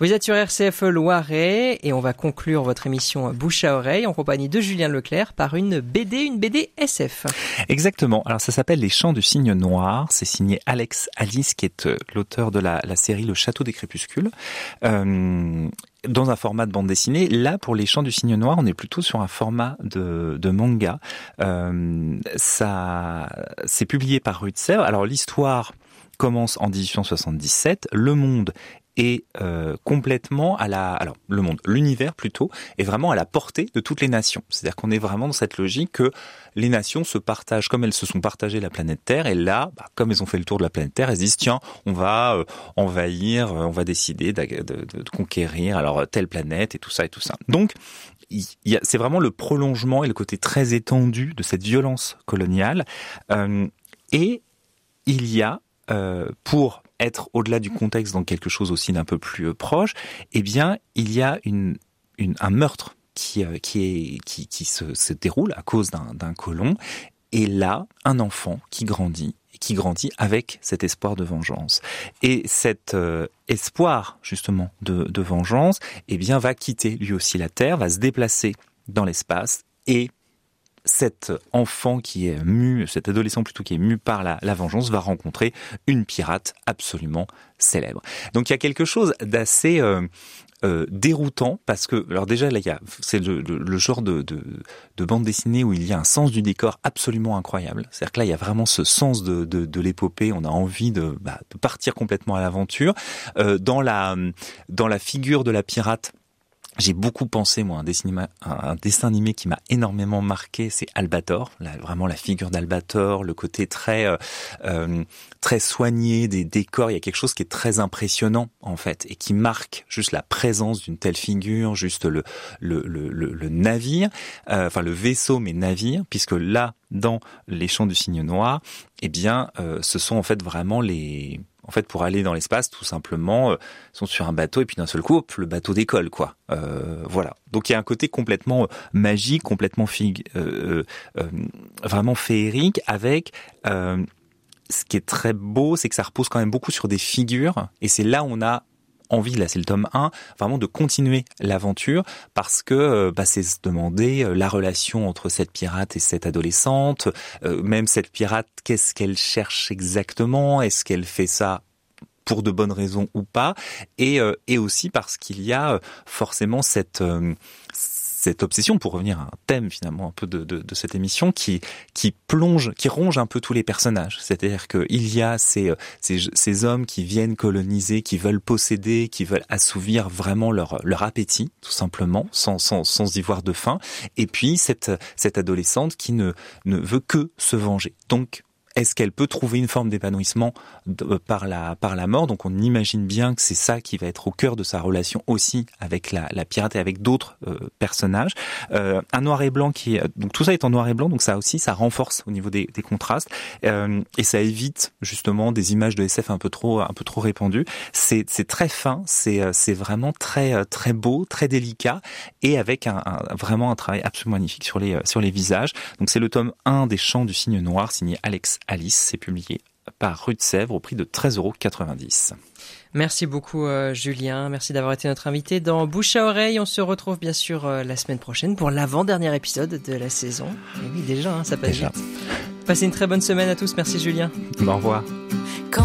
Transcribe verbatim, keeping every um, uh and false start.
Vous êtes sur R C F Loiret et on va conclure votre émission Bouche à oreille en compagnie de Julien Leclerc par une B D, une B D S F. Exactement. Alors ça s'appelle Les Chants du Cygne Noir. C'est signé Alex Alice qui est l'auteur de la, la série Le Château des Crépuscules. Euh, dans un format de bande dessinée. Là, pour Les Chants du Cygne Noir, on est plutôt sur un format de, de manga. Euh, ça, c'est publié par Rue de Sèvres. Alors l'histoire commence en dix-huit cent soixante-dix-sept. Le monde est euh, complètement à la... Alors, le monde, l'univers plutôt, est vraiment à la portée de toutes les nations. C'est-à-dire qu'on est vraiment dans cette logique que les nations se partagent comme elles se sont partagées la planète Terre. Et là, bah, comme elles ont fait le tour de la planète Terre, elles disent, tiens, on va euh, envahir, euh, on va décider de, de, de conquérir alors telle planète et tout ça et tout ça. Donc, il y a, c'est vraiment le prolongement et le côté très étendu de cette violence coloniale. Euh, et il y a, euh, pour être au-delà du contexte dans quelque chose aussi d'un peu plus euh, proche, eh bien, il y a une, une, un meurtre qui, euh, qui, est, qui, qui se, se déroule à cause d'un, d'un colon. Et là, un enfant qui grandit, et qui grandit avec cet espoir de vengeance. Et cet euh, espoir, justement, de, de vengeance, eh bien, va quitter lui aussi la Terre, va se déplacer dans l'espace et cet enfant qui est mu, cet adolescent plutôt qui est mu par la, la vengeance, va rencontrer une pirate absolument célèbre. Donc il y a quelque chose d'assez euh, euh, déroutant parce que, alors déjà là, il y a, c'est le, le, le genre de, de, de bande dessinée où il y a un sens du décor absolument incroyable. C'est-à-dire que là, il y a vraiment ce sens de, de, de l'épopée. On a envie de, bah, de partir complètement à l'aventure. Euh, dans la, dans la figure de la pirate. J'ai beaucoup pensé, moi, un dessin, un dessin animé qui m'a énormément marqué, c'est Albator. Là, vraiment la figure d'Albator, le côté très euh, euh, très soigné des décors. Il y a quelque chose qui est très impressionnant, en fait, et qui marque juste la présence d'une telle figure, juste le le le, le, le navire, euh, enfin le vaisseau, mais navire, puisque là, dans Les Chants du Cygne Noir, eh bien, euh, ce sont en fait vraiment les... En fait, pour aller dans l'espace, tout simplement, euh, ils sont sur un bateau et puis d'un seul coup, hop, le bateau décolle, quoi. Euh, voilà. Donc il y a un côté complètement euh, magique, complètement fig- euh, euh, vraiment féerique, avec euh, ce qui est très beau, c'est que ça repose quand même beaucoup sur des figures, et c'est là où on a envie, là c'est le tome un, vraiment de continuer l'aventure parce que bah, c'est se demander la relation entre cette pirate et cette adolescente, euh, même cette pirate, qu'est-ce qu'elle cherche exactement, est-ce qu'elle fait ça pour de bonnes raisons ou pas, et, euh, et aussi parce qu'il y a forcément cette... Euh, cette obsession, pour revenir à un thème finalement un peu de, de, de cette émission, qui qui plonge, qui ronge un peu tous les personnages. C'est-à-dire qu'il y a ces, ces ces hommes qui viennent coloniser, qui veulent posséder, qui veulent assouvir vraiment leur leur appétit, tout simplement, sans sans sans y voir de fin. Et puis cette cette adolescente qui ne ne veut que se venger. Donc est-ce qu'elle peut trouver une forme d'épanouissement de, par la par la mort? Donc on imagine bien que c'est ça qui va être au cœur de sa relation aussi avec la, la pirate et avec d'autres euh, personnages. Euh, un noir et blanc qui est, donc tout ça est en noir et blanc, donc ça aussi ça renforce au niveau des, des contrastes euh, et ça évite justement des images de S F un peu trop un peu trop répandues. C'est c'est très fin, c'est c'est vraiment très très beau, très délicat et avec un, un vraiment un travail absolument magnifique sur les sur les visages. Donc c'est le tome un des Chants du Cygne Noir signé Alex Alice, c'est publié par Rue de Sèvres au prix de treize euros quatre-vingt-dix. Merci beaucoup euh, Julien, merci d'avoir été notre invité dans Bouche à oreille. On se retrouve bien sûr euh, la semaine prochaine pour l'avant-dernier épisode de la saison. Et oui déjà, hein, ça passe déjà. vite. Passez une très bonne semaine à tous, merci Julien. Au revoir.